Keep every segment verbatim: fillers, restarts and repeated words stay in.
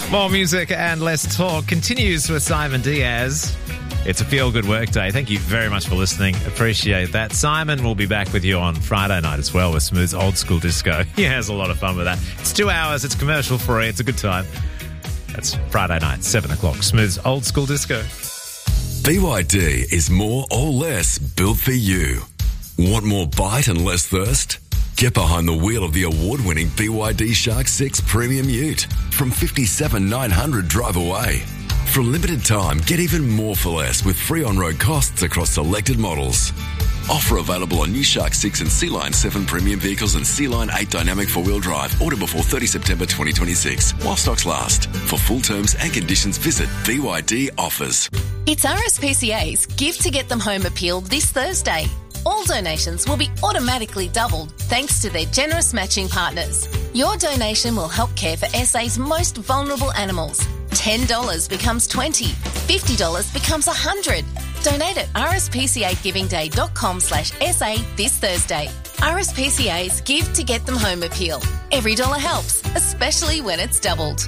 More music and less talk continues with Simon Diaz. It's a feel-good work day. Thank you very much for listening. Appreciate that. Simon will be back with you on Friday night as well with Smooth's Old School Disco. He has a lot of fun with that. It's two hours. It's commercial free. It's a good time. That's Friday night, seven o'clock. Smooth's Old School Disco. B Y D is more or less built for you. Want more bite and less thirst? Get behind the wheel of the award-winning B Y D Shark six Premium Ute from fifty-seven thousand nine hundred drive away. For a limited time, get even more for less with free on-road costs across selected models. Offer available on new Shark six and Sea Line seven premium vehicles and Sea Line eight dynamic four-wheel drive. Order before thirtieth September twenty twenty-six while stocks last. For full terms and conditions, visit B Y D Offers. It's R S P C A's Give to Get Them Home appeal this Thursday. All donations will be automatically doubled thanks to their generous matching partners. Your donation will help care for S A's most vulnerable animals. ten dollars becomes twenty dollars, fifty dollars becomes one hundred dollars. Donate at r s p c a giving day dot com slash s a this Thursday. R S P C A's Give to Get Them Home appeal. Every dollar helps, especially when it's doubled.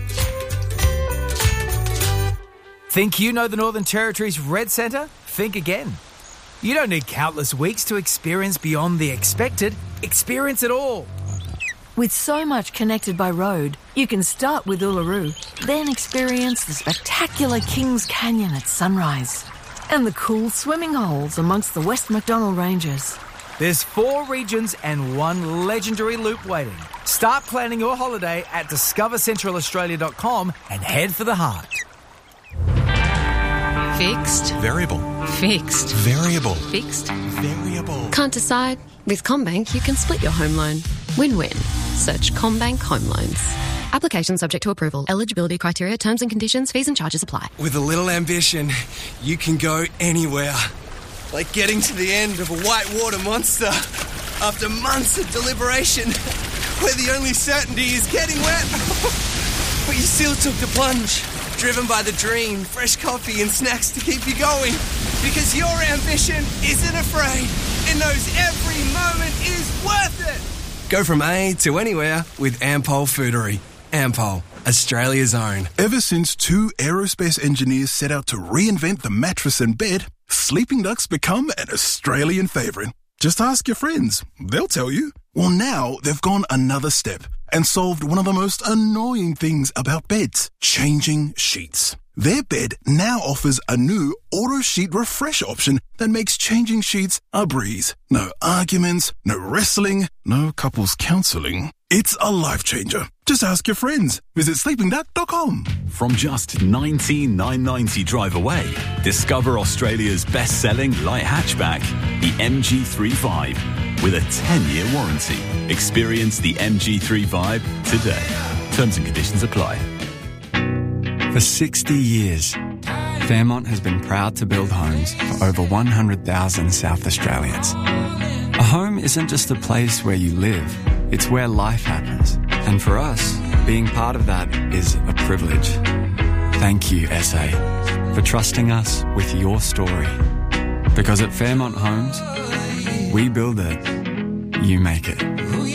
Think you know the Northern Territory's Red Centre? Think again. You don't need countless weeks to experience beyond the expected. Experience it all. With so much connected by road, you can start with Uluru, then experience the spectacular Kings Canyon at sunrise and the cool swimming holes amongst the West MacDonnell Ranges. There's four regions and one legendary loop waiting. Start planning your holiday at discover central australia dot com and head for the heart. Fixed. Variable. Fixed. Variable. Fixed. Variable. Can't decide? With CommBank, you can split your home loan. Win-win. Search CommBank Home Loans. Application subject to approval. Eligibility criteria, terms and conditions, fees and charges apply. With a little ambition, you can go anywhere. Like getting to the end of a whitewater monster after months of deliberation, where the only certainty is getting wet. But you still took the plunge. Driven by the dream, fresh coffee and snacks to keep you going. Because your ambition isn't afraid. It knows every moment is worth it. Go from A to anywhere with Ampol Foodery. Ampol, Australia's own. Ever since two aerospace engineers set out to reinvent the mattress and bed, Sleeping Duck's become an Australian favourite. Just ask your friends. They'll tell you. Well, now they've gone another step and solved one of the most annoying things about beds, changing sheets. Their bed now offers a new auto sheet refresh option that makes changing sheets a breeze. No arguments, no wrestling, no couples counselling. It's a life changer. Just ask your friends. Visit sleeping duck dot com. From just nineteen thousand nine hundred ninety drive away, discover Australia's best-selling light hatchback, the M G three Vibe, with a ten-year warranty. Experience the M G three Vibe today. Terms and conditions apply. For sixty years, Fairmont has been proud to build homes for over one hundred thousand South Australians. A home isn't just a place where you live, it's where life happens. And for us, being part of that is a privilege. Thank you, S A, for trusting us with your story. Because at Fairmont Homes, we build it, you make it.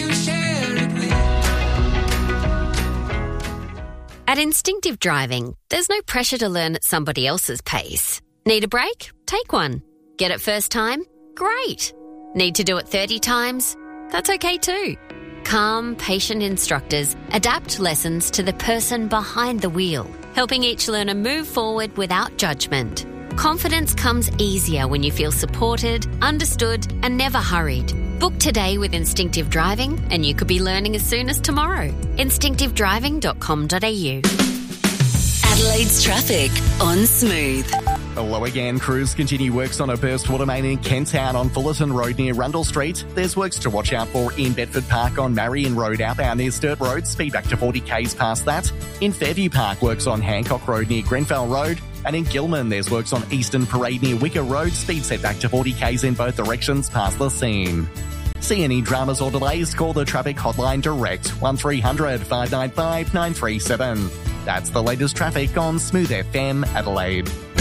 At Instinctive Driving, there's no pressure to learn at somebody else's pace. Need a break? Take one. Get it first time? Great. Need to do it thirty times? That's okay too. Calm, patient instructors adapt lessons to the person behind the wheel, helping each learner move forward without judgment. Confidence comes easier when you feel supported, understood, and never hurried. Book today with Instinctive Driving and you could be learning as soon as tomorrow. instinctive driving dot com dot a u. Adelaide's traffic on Smooth. Hello again. Crews continue works on a burst water main in Kent Town on Fullerton Road near Rundle Street. There's works to watch out for in Bedford Park on Marion Road outbound near Sturt Road. Speed back to forty k's past that. In Fairview Park, works on Hancock Road near Grenfell Road. And in Gilman, there's works on Eastern Parade near Wicker Road. Speed set back to forty k's in both directions past the scene. See any dramas or delays? Call the traffic hotline direct, one three hundred five nine five nine three seven. That's the latest traffic on Smooth F M Adelaide.